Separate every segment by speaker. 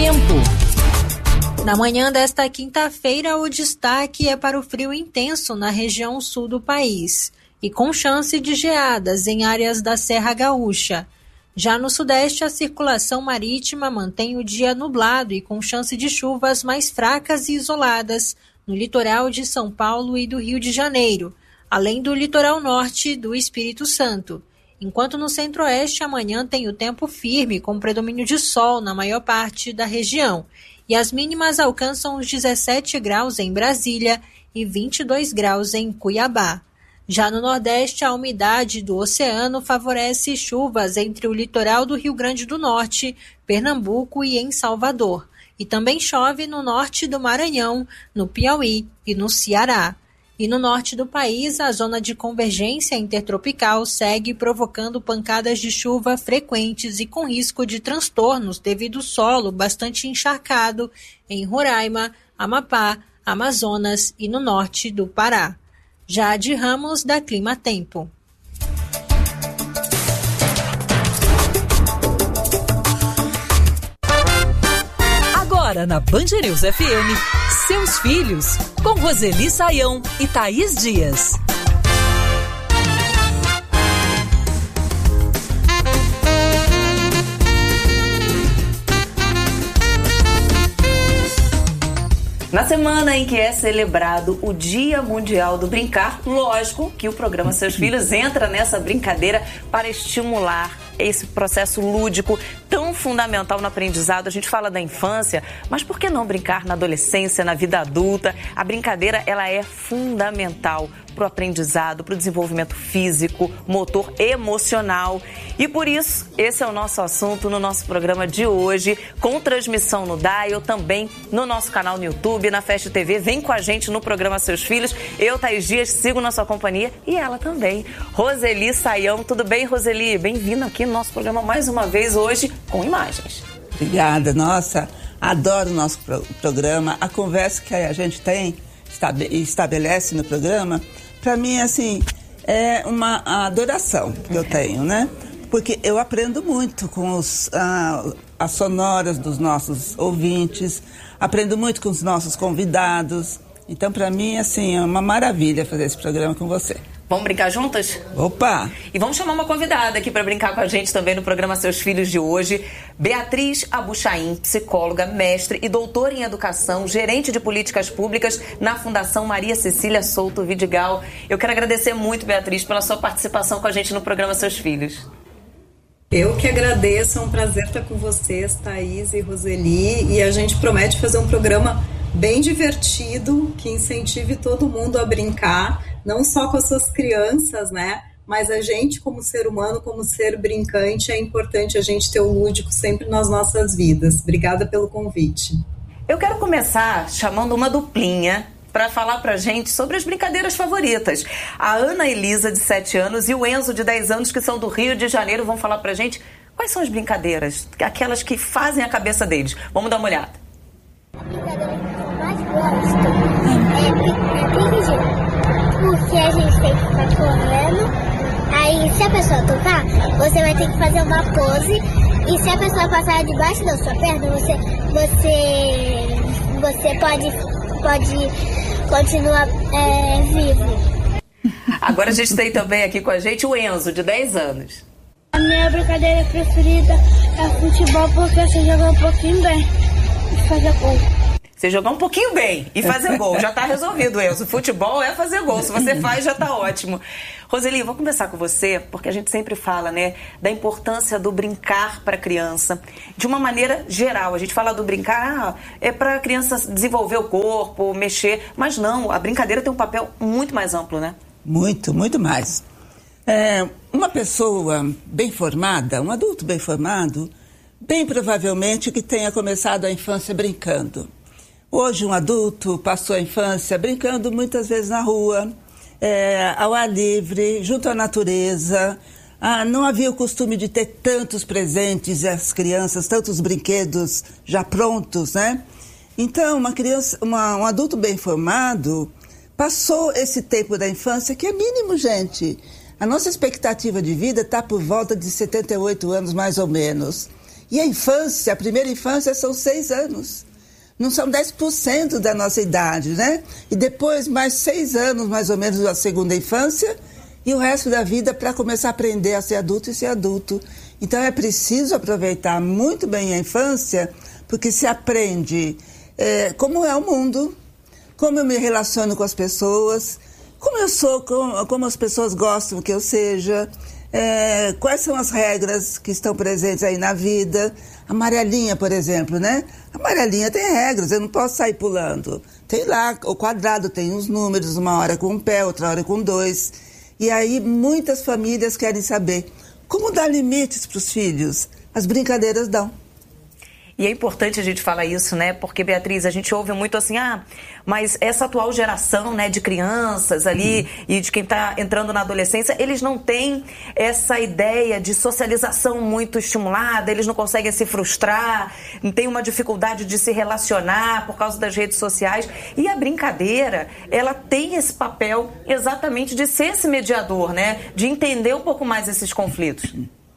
Speaker 1: Tempo.
Speaker 2: Na manhã desta quinta-feira, o destaque é para o frio intenso na região sul do país e com chance de geadas em áreas da Serra Gaúcha. Já no sudeste, a circulação marítima mantém o dia nublado e com chance de chuvas mais fracas e isoladas no litoral de São Paulo e do Rio de Janeiro, além do litoral norte do Espírito Santo. Enquanto no centro-oeste, amanhã tem o tempo firme, com predomínio de sol na maior parte da região, e as mínimas alcançam os 17 graus em Brasília e 22 graus em Cuiabá. Já no nordeste, a umidade do oceano favorece chuvas entre o litoral do Rio Grande do Norte, Pernambuco e em Salvador, e também chove no norte do Maranhão, no Piauí e no Ceará. E no norte do país, a zona de convergência intertropical segue provocando pancadas de chuva frequentes e com risco de transtornos devido ao solo bastante encharcado em Roraima, Amapá, Amazonas e no norte do Pará. Jade Ramos, da Clima Tempo.
Speaker 1: Agora na Band News FM, Seus Filhos, com Roseli Saião e Thaís Dias.
Speaker 3: Na semana em que é celebrado o Dia Mundial do Brincar, lógico que o programa Seus Filhos entra nessa brincadeira para estimular esse processo lúdico tão fundamental no aprendizado. A gente fala da infância, mas por que não brincar na adolescência, na vida adulta? A brincadeira, ela é fundamental para o aprendizado, para o desenvolvimento físico, motor, emocional. E por isso, esse é o nosso assunto no nosso programa de hoje, com transmissão no Dial, também no nosso canal no YouTube, na Fast TV. Vem com a gente no programa Seus Filhos. Eu, Thaís Dias, sigo na sua companhia e ela também, Roseli Saião. Tudo bem, Roseli? Bem-vinda aqui no nosso programa mais uma vez hoje com imagens.
Speaker 4: Obrigada, nossa, adoro o nosso programa, a conversa que a gente tem, estabelece no programa, para mim, assim, é uma adoração que eu tenho, né? Porque eu aprendo muito com as sonoras dos nossos ouvintes, aprendo muito com os nossos convidados, então para mim, assim, é uma maravilha fazer esse programa com você.
Speaker 3: Vamos brincar juntas?
Speaker 4: Opa!
Speaker 3: E vamos chamar uma convidada aqui para brincar com a gente também no programa Seus Filhos de hoje. Beatriz Abuchain, psicóloga, mestre e doutora em educação, gerente de políticas públicas na Fundação Maria Cecília Souto Vidigal. Eu quero agradecer muito, Beatriz, pela sua participação com a gente no programa Seus Filhos.
Speaker 5: Eu que agradeço, é um prazer estar com vocês, Thaís e Roseli, e a gente promete fazer um programa bem divertido, que incentive todo mundo a brincar, não só com as suas crianças, né? Mas a gente, como ser humano, como ser brincante, é importante a gente ter o lúdico sempre nas nossas vidas. Obrigada pelo convite.
Speaker 3: Eu quero começar chamando uma duplinha para falar pra gente sobre as brincadeiras favoritas. A Ana Elisa, de 7 anos, e o Enzo, de 10 anos, que são do Rio de Janeiro, vão falar pra gente quais são as brincadeiras, aquelas que fazem a cabeça deles. Vamos dar uma olhada.
Speaker 6: A brincadeira que eu mais gosto é brincar porque a gente tem que ficar correndo. Aí, se a pessoa tocar, você vai ter que fazer uma pose. E se a pessoa passar debaixo da sua perna, você pode continuar vivo.
Speaker 3: Agora a gente tem também aqui com a gente o Enzo, de 10 anos.
Speaker 6: A minha brincadeira preferida é futebol, porque você joga um pouquinho bem e fazer gol.
Speaker 3: Você jogar um pouquinho bem e fazer gol, já tá resolvido, Enzo. Futebol é fazer gol, se você faz, já tá ótimo. Roseli, vou começar com você, porque a gente sempre fala, né, da importância do brincar para a criança, de uma maneira geral. A gente fala do brincar, é para a criança desenvolver o corpo, mexer, mas não, a brincadeira tem um papel muito mais amplo, né?
Speaker 4: Muito, muito mais. Uma pessoa bem formada, um adulto bem formado, bem provavelmente que tenha começado a infância brincando. Hoje um adulto passou a infância brincando muitas vezes na rua, ao ar livre, junto à natureza. Não havia o costume de ter tantos presentes às crianças, tantos brinquedos já prontos, né? Então, um adulto bem formado passou esse tempo da infância, que é mínimo, gente. A nossa expectativa de vida está por volta de 78 anos, mais ou menos. E a infância, a primeira infância são 6 anos. Não são 10% da nossa idade, né? E depois mais 6 anos, mais ou menos, da segunda infância, e o resto da vida para começar a aprender a ser adulto e ser adulto. Então é preciso aproveitar muito bem a infância, porque se aprende como é o mundo, como eu me relaciono com as pessoas, como eu sou, como as pessoas gostam que eu seja, quais são as regras que estão presentes aí na vida. A amarelinha, por exemplo, né? A amarelinha tem regras, eu não posso sair pulando. Tem lá, o quadrado tem uns números, uma hora com um pé, outra hora com 2. E aí muitas famílias querem saber como dar limites para os filhos. As brincadeiras dão.
Speaker 3: E é importante a gente falar isso, né? Porque, Beatriz, a gente ouve muito assim, mas essa atual geração, né, de crianças ali e de quem está entrando na adolescência, eles não têm essa ideia de socialização muito estimulada, eles não conseguem se frustrar, têm uma dificuldade de se relacionar por causa das redes sociais. E a brincadeira, ela tem esse papel exatamente de ser esse mediador, né? De entender um pouco mais esses conflitos.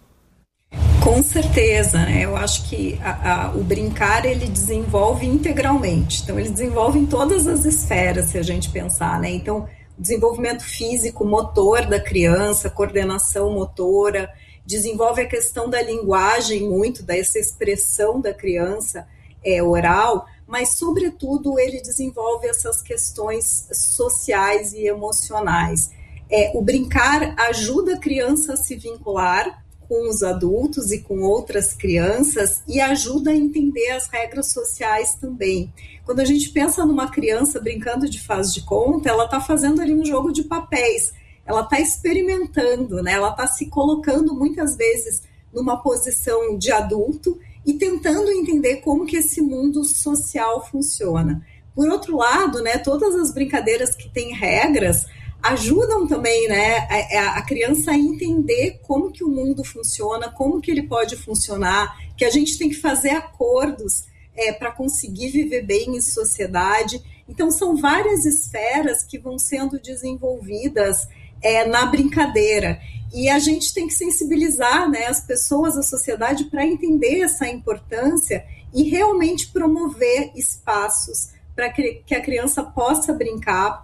Speaker 5: Com certeza, né? Eu acho que o brincar, ele desenvolve integralmente. Então, ele desenvolve em todas as esferas, se a gente pensar, né? Então, o desenvolvimento físico, motor da criança, coordenação motora, desenvolve a questão da linguagem muito, dessa expressão da criança oral, mas, sobretudo, ele desenvolve essas questões sociais e emocionais. O brincar ajuda a criança a se vincular com os adultos e com outras crianças e ajuda a entender as regras sociais também. Quando a gente pensa numa criança brincando de faz de conta, ela está fazendo ali um jogo de papéis, ela está experimentando, né? Ela está se colocando muitas vezes numa posição de adulto e tentando entender como que esse mundo social funciona. Por outro lado, né, todas as brincadeiras que têm regras ajudam também, né, a criança a entender como que o mundo funciona, como que ele pode funcionar, que a gente tem que fazer acordos para conseguir viver bem em sociedade. Então, são várias esferas que vão sendo desenvolvidas na brincadeira. E a gente tem que sensibilizar, né, as pessoas, a sociedade, para entender essa importância e realmente promover espaços para que a criança possa brincar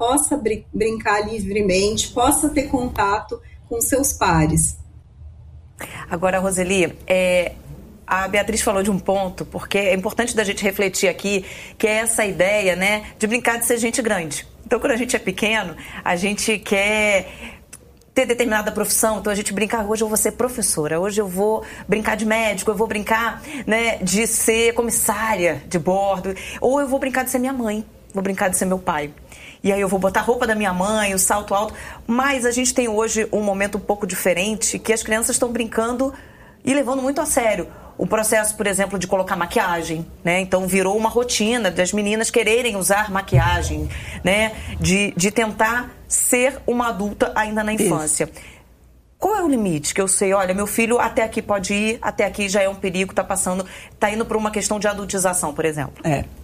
Speaker 5: livremente, possa ter contato com seus pares.
Speaker 3: Agora, Roseli, a Beatriz falou de um ponto, porque é importante da gente refletir aqui, que é essa ideia, né, de brincar de ser gente grande. Então, quando a gente é pequeno, a gente quer ter determinada profissão, então a gente brinca, hoje eu vou ser professora, hoje eu vou brincar de médico, eu vou brincar, né, de ser comissária de bordo, ou eu vou brincar de ser minha mãe, vou brincar de ser meu pai. E aí eu vou botar a roupa da minha mãe, o salto alto, mas a gente tem hoje um momento um pouco diferente, que as crianças estão brincando e levando muito a sério. O processo, por exemplo, de colocar maquiagem, né? Então virou uma rotina das meninas quererem usar maquiagem, né? De tentar ser uma adulta ainda na infância. Isso. Qual é o limite que eu sei? Olha, meu filho até aqui pode ir, até aqui já é um perigo, tá indo para uma questão de adultização, por exemplo.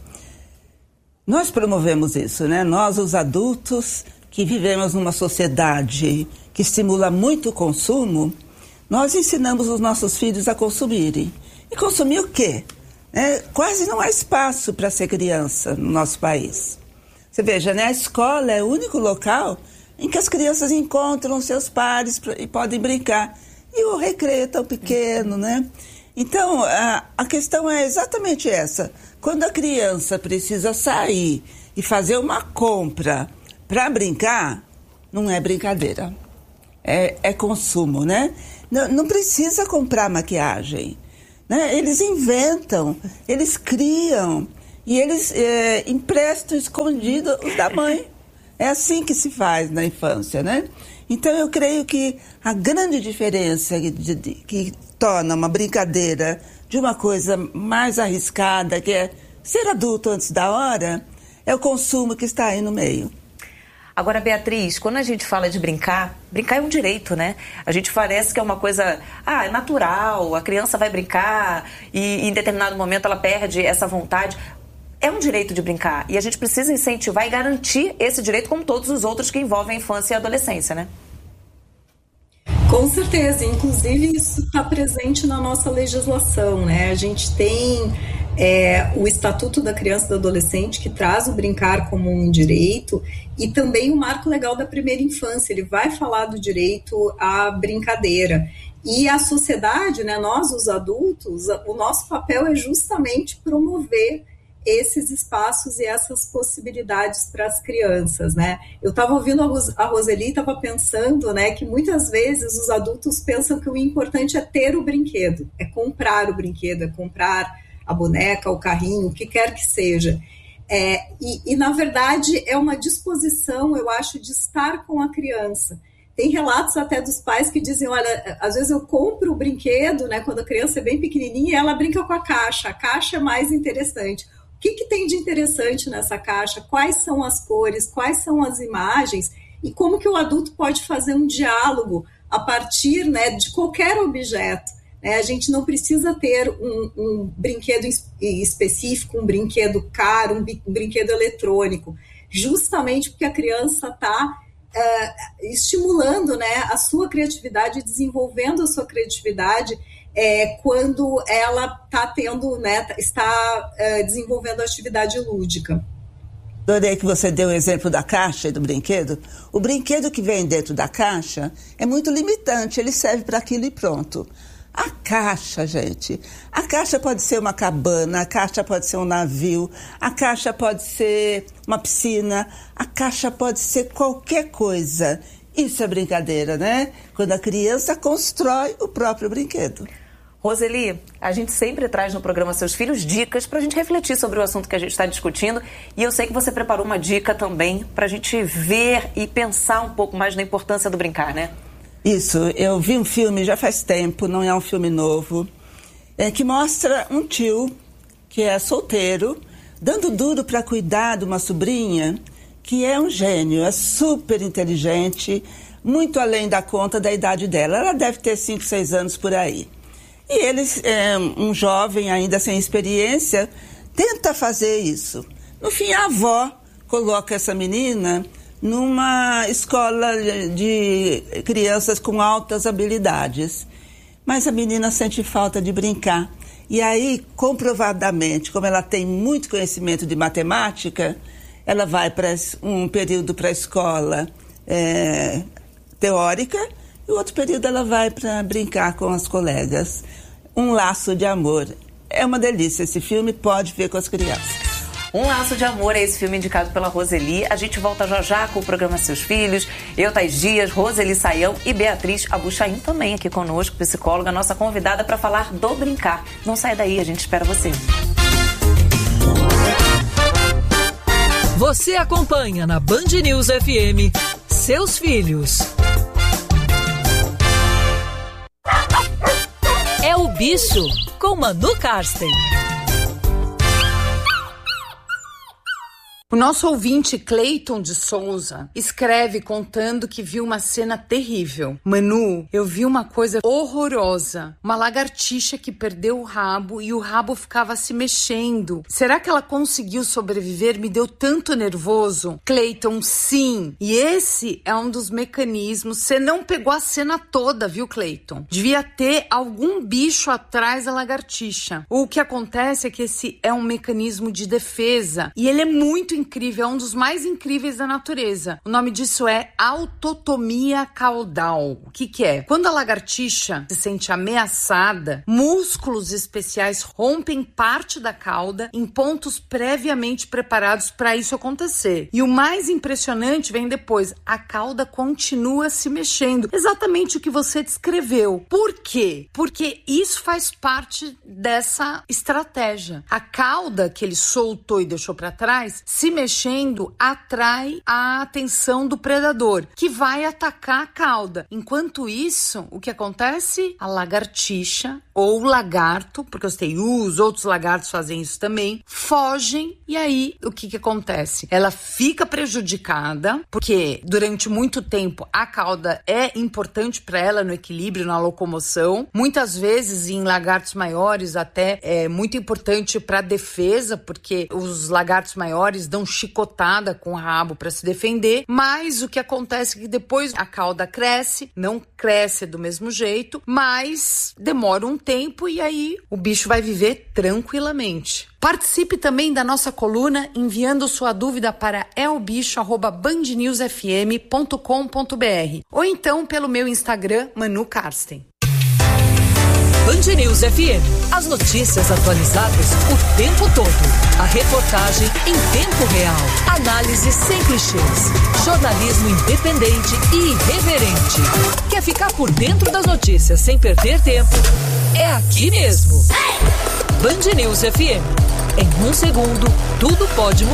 Speaker 4: Nós promovemos isso, né? Nós, os adultos, que vivemos numa sociedade que estimula muito o consumo, nós ensinamos os nossos filhos a consumirem. E consumir o quê? Quase não há espaço para ser criança no nosso país. Você veja, né? A escola é o único local em que as crianças encontram seus pares e podem brincar. E o recreio é tão pequeno, né? Então, a questão é exatamente essa. Quando a criança precisa sair e fazer uma compra para brincar, não é brincadeira. É consumo, né? Não precisa comprar maquiagem, né? Eles inventam, eles criam e eles emprestam escondido os da mãe. É assim que se faz na infância, né? Então eu creio que a grande diferença que torna uma brincadeira de uma coisa mais arriscada, que é ser adulto antes da hora, é o consumo que está aí no meio.
Speaker 3: Agora, Beatriz, quando a gente fala de brincar é um direito, né? A gente parece que é uma coisa, é natural, a criança vai brincar e em determinado momento ela perde essa vontade. É um direito de brincar e a gente precisa incentivar e garantir esse direito como todos os outros que envolvem a infância e a adolescência, né?
Speaker 5: Com certeza, inclusive isso está presente na nossa legislação, né? A gente tem o Estatuto da Criança e do Adolescente, que traz o brincar como um direito, e também o Marco Legal da Primeira Infância, ele vai falar do direito à brincadeira. E a sociedade, né, nós os adultos, o nosso papel é justamente promover esses espaços e essas possibilidades para as crianças, né? Eu estava ouvindo a Roseli, estava pensando, né, que muitas vezes os adultos pensam que o importante é ter o brinquedo, é comprar o brinquedo, é comprar a boneca, o carrinho, o que quer que seja. E na verdade, é uma disposição, eu acho, de estar com a criança. Tem relatos até dos pais que dizem, olha, às vezes eu compro o brinquedo, né, quando a criança é bem pequenininha, e ela brinca com a caixa é mais interessante. O que tem de interessante nessa caixa? Quais são as cores? Quais são as imagens? E como que o adulto pode fazer um diálogo a partir, né, de qualquer objeto? A gente não precisa ter um brinquedo específico, um brinquedo caro, um brinquedo eletrônico, justamente porque a criança está estimulando, né, a sua criatividade, desenvolvendo a sua criatividade quando ela está tendo, né, está desenvolvendo atividade lúdica.
Speaker 4: Adorei que você deu o exemplo da caixa e do brinquedo. O brinquedo que vem dentro da caixa é muito limitante, ele serve para aquilo e pronto. A caixa, gente, a caixa pode ser uma cabana, a caixa pode ser um navio, a caixa pode ser uma piscina, a caixa pode ser qualquer coisa. Isso é brincadeira, né? Quando a criança constrói o próprio brinquedo.
Speaker 3: Roseli, a gente sempre traz no programa Seus Filhos dicas para a gente refletir sobre o assunto que a gente está discutindo, e eu sei que você preparou uma dica também para a gente ver e pensar um pouco mais na importância do brincar, né?
Speaker 4: Isso, eu vi um filme já faz tempo, não é um filme novo, que mostra um tio que é solteiro, dando duro para cuidar de uma sobrinha que é um gênio, é super inteligente, muito além da conta da idade dela. Ela deve ter 5, 6 anos por aí. E ele, um jovem ainda sem experiência, tenta fazer isso. No fim, a avó coloca essa menina numa escola de crianças com altas habilidades. Mas a menina sente falta de brincar. E aí, comprovadamente, como ela tem muito conhecimento de matemática, ela vai para um período para a escola teórica, e o outro período ela vai para brincar com as colegas. Um laço de amor. É uma delícia esse filme, pode ver com as crianças.
Speaker 3: Um Laço de Amor é esse filme indicado pela Roseli. A gente volta já com o programa Seus Filhos. Eu, Thaís Dias, Roseli Saião e Beatriz Abuchain também aqui conosco, psicóloga, nossa convidada para falar do brincar. Não sai daí, a gente espera você.
Speaker 1: Você acompanha na Band News FM Seus Filhos. É o Bicho, com Manu Karsten.
Speaker 7: O nosso ouvinte Cleiton de Souza escreve contando que viu uma cena terrível. Manu, eu vi uma coisa horrorosa. Uma lagartixa que perdeu o rabo e o rabo ficava se mexendo. Será que ela conseguiu sobreviver? Me deu tanto nervoso. Cleiton, sim. E esse é um dos mecanismos. Você não pegou a cena toda, viu, Cleiton? Devia ter algum bicho atrás da lagartixa. O que acontece é que esse é um mecanismo de defesa e ele é muito incrível, é um dos mais incríveis da natureza. O nome disso é autotomia caudal. O que é? Quando a lagartixa se sente ameaçada, músculos especiais rompem parte da cauda em pontos previamente preparados para isso acontecer. E o mais impressionante vem depois. A cauda continua se mexendo. Exatamente o que você descreveu. Por quê? Porque isso faz parte dessa estratégia. A cauda que ele soltou e deixou para trás se mexendo atrai a atenção do predador, que vai atacar a cauda. Enquanto isso, o que acontece? A lagartixa ou o lagarto, porque os teius, outros lagartos fazem isso também, fogem e aí o que acontece? Ela fica prejudicada, porque durante muito tempo a cauda é importante para ela no equilíbrio, na locomoção. Muitas vezes em lagartos maiores até é muito importante para a defesa, porque os lagartos maiores dão chicotada com o rabo para se defender, mas o que acontece é que depois a cauda cresce, não cresce do mesmo jeito, mas demora um tempo e aí o bicho vai viver tranquilamente. Participe também da nossa coluna enviando sua dúvida para elbicho@bandnewsfm.com.br ou então pelo meu Instagram, Manu Karsten.
Speaker 1: Band News FM. As notícias atualizadas o tempo todo. A reportagem em tempo real. Análise sem clichês. Jornalismo independente e irreverente. Quer ficar por dentro das notícias sem perder tempo? É aqui mesmo. Band News FM. Em um segundo, tudo pode mudar.